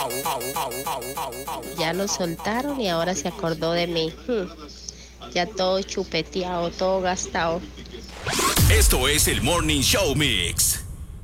Ya lo soltaron y ahora se acordó de mí. Ya todo chupeteado, todo gastado. Esto es el Morning Show Mix.